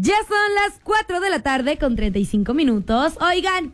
Ya son las 4 de la tarde con 35 minutos. Oigan,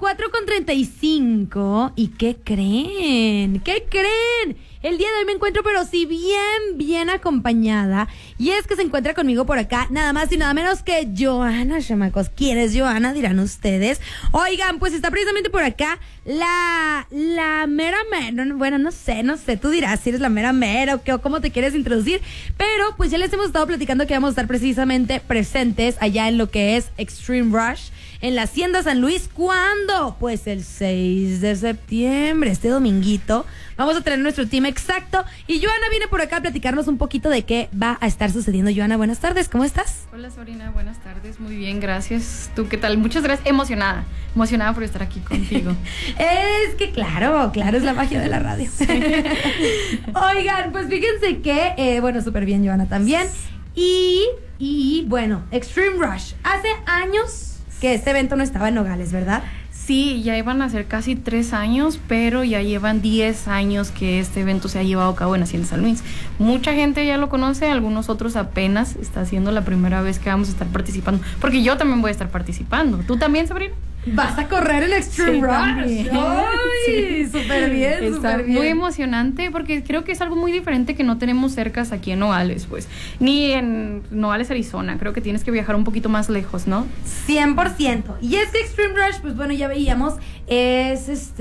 4:35. ¿Y qué creen? ¿Qué creen? El día de hoy me encuentro, pero sí bien acompañada. Y es que se encuentra conmigo por acá, nada más y nada menos que Joana, chamacos. ¿Quién es Joana? Dirán ustedes. Oigan, pues está precisamente por acá la mera mera. Bueno, no sé, tú dirás si eres la mera mera o qué, o cómo te quieres introducir. Pero pues ya les hemos estado platicando que vamos a estar precisamente presentes allá en lo que es Extreme Rush, en la Hacienda San Luis. ¿Cuándo? Pues el 6 de septiembre, este dominguito. Vamos a tener nuestro team exacto. Y Joana viene por acá a platicarnos un poquito de qué va a estar sucediendo. Joana, buenas tardes, ¿cómo estás? Hola, Sabrina, buenas tardes. Muy bien, gracias. ¿Tú qué tal? Muchas gracias. Emocionada por estar aquí contigo. Es que claro, es la magia de la radio. Sí. Oigan, pues fíjense que, bueno, súper bien, Joana, también. Y bueno, Extreme Rush. Hace años que este evento no estaba en Nogales, ¿verdad? Sí, ya iban a ser casi 3 años, pero ya llevan 10 años que este evento se ha llevado a cabo en Hacienda San Luis. Mucha gente ya lo conoce, algunos otros apenas. Está siendo la primera vez que vamos a estar participando, porque yo también voy a estar participando. ¿Tú también, Sabrina? Vas a correr el Extreme Rush. ¡Ay! Súper bien, Está súper bien. muy emocionante porque creo que es algo muy diferente que no tenemos cercas aquí en Nogales, pues. Ni en Nogales, Arizona. Creo que tienes que viajar un poquito más lejos, ¿no? 100%. Y es que Extreme Rush, pues bueno, ya veíamos, es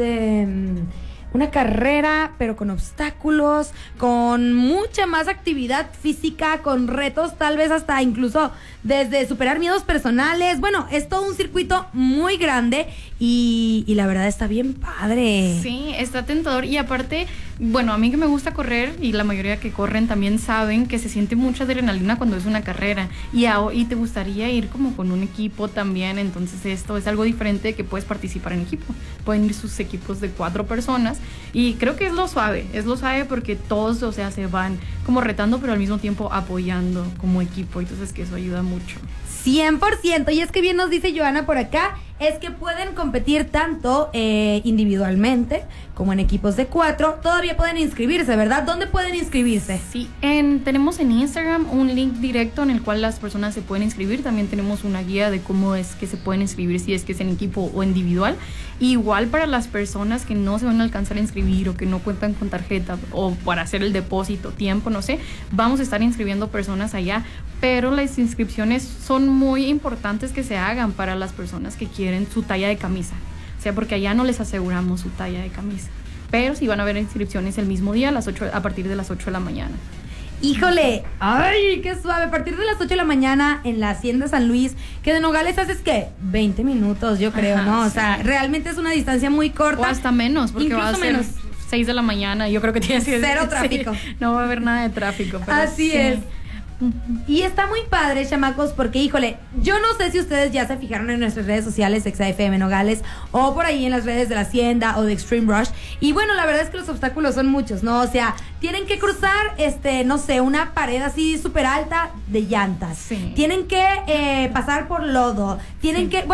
una carrera, pero con obstáculos, con mucha más actividad física, con retos, tal vez hasta incluso desde superar miedos personales. Bueno, es todo un circuito muy grande y la verdad está bien padre. Sí, está tentador. Y aparte, bueno, a mí que me gusta correr, y la mayoría que corren también saben que se siente mucha adrenalina cuando es una carrera. Y te gustaría ir como con un equipo también. Entonces esto es algo diferente, que puedes participar en equipo. Pueden ir sus equipos de 4 personas. Y creo que es lo suave porque todos, o sea, se van como retando, pero al mismo tiempo apoyando como equipo. Entonces que eso ayuda mucho. 100%. Y es que bien nos dice Joana por acá, es que pueden competir tanto individualmente como en equipos de 4. Todavía pueden inscribirse, ¿verdad? ¿Dónde pueden inscribirse? Sí, tenemos en Instagram un link directo en el cual las personas se pueden inscribir. También tenemos una guía de cómo es que se pueden inscribir, si es que es en equipo o individual. Igual para las personas que no se van a alcanzar a inscribir o que no cuentan con tarjeta o para hacer el depósito, tiempo, no sé, vamos a estar inscribiendo personas allá, pero las inscripciones son muy importantes que se hagan para las personas que quieren su talla de camisa, o sea, porque allá no les aseguramos su talla de camisa, pero sí van a haber inscripciones el mismo día a partir de las 8 de la mañana. Híjole, ay, qué suave. A partir de las 8 de la mañana en la Hacienda San Luis, que de Nogales haces, ¿qué? 20 minutos, yo creo, ajá, ¿no? O sea, sí, realmente es una distancia muy corta. O hasta menos, porque incluso va a ser menos. 6 de la mañana, yo creo que tiene que ser cero tráfico. Sí, no va a haber nada de tráfico. Pero así sí es. Y está muy padre, chamacos, porque, híjole, yo no sé si ustedes ya se fijaron en nuestras redes sociales, ExaFM Nogales, o por ahí en las redes de la Hacienda o de Extreme Rush. Y bueno, la verdad es que los obstáculos son muchos, ¿no? O sea, tienen que cruzar, no sé, una pared así súper alta de llantas. Sí. Tienen que pasar por lodo. Tienen que...